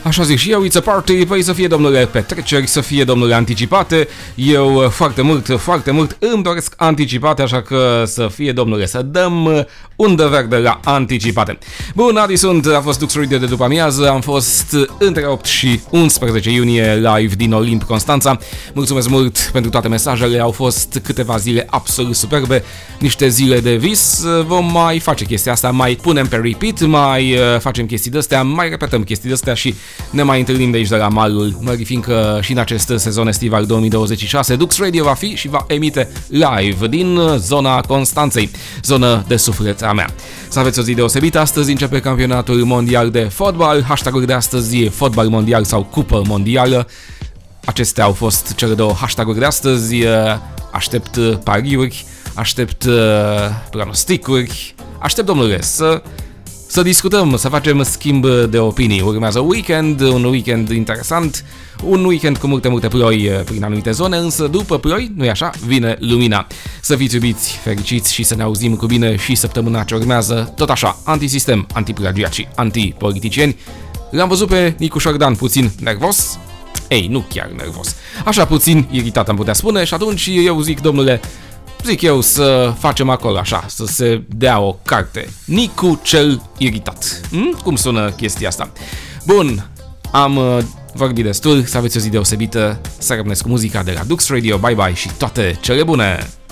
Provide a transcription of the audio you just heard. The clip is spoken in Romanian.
Așa zic și eu, it's a party, păi să fie, domnule, petreceri, să fie, domnule, anticipate. Eu foarte mult îmi doresc anticipate, așa că să fie, domnule, să dăm undă verde la anticipate. Bun, Adi sunt, a fost Dux Radio de după amiază, am fost între 8 și 11 iunie live din Olimp Constanța. Mulțumesc mult pentru toate mesajele, au fost câteva zile absolut superbe, niște zile de vis. Vom mai face chestia asta, mai punem pe repeat, mai facem chestii de-astea, mai repetăm chestii de-astea și ne mai întâlnim de aici de la malul mării, fiindcă și în acest sezon estival 2026 Dux Radio va fi și va emite live din zona Constanței, zonă de suflet a mea. Să aveți o zi deosebită, astăzi începe campionatul mondial de fotbal, hashtag-uri de astăzi fotbal mondial sau cupă mondială. Acestea au fost cele două hashtag-uri de astăzi, aștept pariuri, aștept pronosticuri, aștept, domnule, să discutăm, să facem schimb de opinii. Urmează un weekend interesant, un weekend cu multe ploi prin anumite zone, însă după ploi, nu-i așa, vine lumina. Să fiți iubiți, fericiți și să ne auzim cu bine și săptămâna ce urmează, tot așa, antisistem, antiplagiaci, antipoliticieni. L-am văzut pe Nicu Șordan puțin nervos, nu chiar nervos, așa puțin iritat am putea spune și atunci eu zic, domnule, să facem acolo așa, să se dea o carte. Nicu cel iritat. Cum sună chestia asta? Bun, am vorbit destul, să aveți o zi deosebită, să rămâneți cu muzica de la Dux Radio, bye bye și toate cele bune!